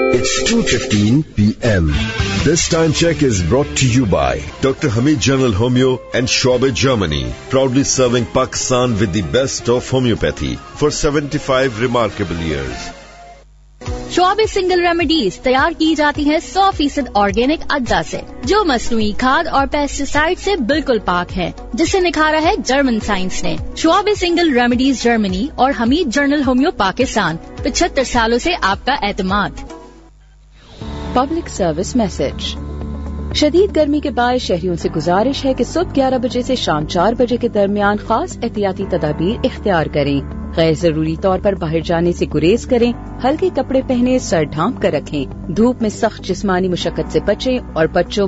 It's 2:15 p.m. This time check is brought to you by Dr. Hamid General Homeo and Schwabe, Germany, proudly serving Pakistan with the best of homeopathy for 75 remarkable years. Schwabe single remedies तैयार की जाती है 100% organic अज्जा से, जो मसनूई खाद और pesticide से बिल्कुल पाक है, जिसे निखारा है जर्मन साइंस ने। श्वाबे सिंगल रेमेडीज जर्मनी और हमीद जर्नल होम्यो पाकिस्तान, 75 सालों से आपका एतमाद। Public service message. शदीद गर्मी के बाद शहरियों से गुजारिश है कि सुबह 11 बजे से शाम 4 बजे के दरमियान खास एहतियाती तदाबीर इख्तियार करें। गैर जरूरी तौर पर बाहर जाने से गुरेज करें। हल्के कपड़े पहने, सर ढांप कर रखें। धूप में सख्त जिस्मानी मुशक्कत से बचें और बच्चों,